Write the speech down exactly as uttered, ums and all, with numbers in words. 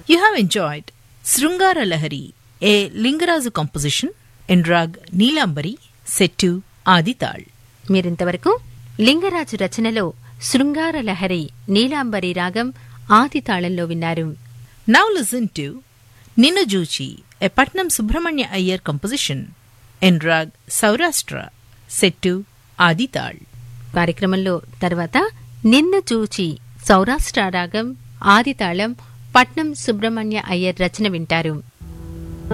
You have enjoyed Srungara Lahari, a Lingarazu composition in rag Neelambari, set to Adital. మీరింతవరకు లింగరాజు రచనలో శృంగార లహరి నీలాంబరి రాగం ఆది తాళంలో విన్నారు. Now listen to Ninnu Joochi, a Patnam Subramanya Iyer composition in rag Saurashtra, set to Adital. కార్యక్రమంలో తర్వాత నిన్ను చూచి సౌరాష్ట్ర రాగం ఆది తాళం పట్నం సుబ్రహ్మణ్య అయ్యర్ రచన వింటారు.